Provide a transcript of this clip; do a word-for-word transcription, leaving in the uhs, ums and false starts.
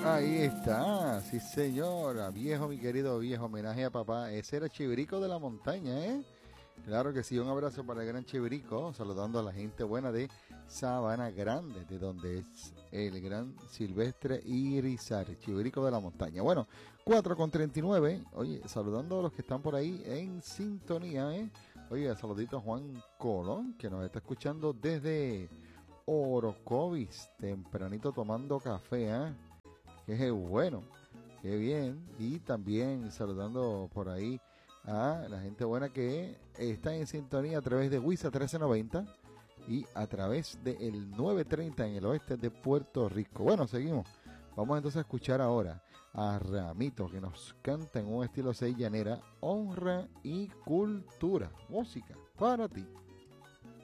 Ahí está, sí señora, viejo, mi querido viejo, homenaje a papá. Ese era Chivirico de la Montaña, ¿eh? Claro que sí, un abrazo para el gran Chivirico, saludando a la gente buena de Sabana Grande, de donde es el gran Silvestre Irizar, Chivirico de la Montaña. Bueno, cuatro con treinta y nueve, oye, saludando a los que están por ahí en sintonía, ¿eh? Oye, saludito a Juan Colón, que nos está escuchando desde Orocovis, tempranito tomando café, ¿eh? Qué bueno, qué bien. Y también saludando por ahí a la gente buena que está en sintonía a través de Wisa trece noventa y a través del nueve treinta en el oeste de Puerto Rico. Bueno, seguimos. Vamos entonces a escuchar ahora a Ramito, que nos canta en un estilo seis llanera, honra y cultura. Música para ti.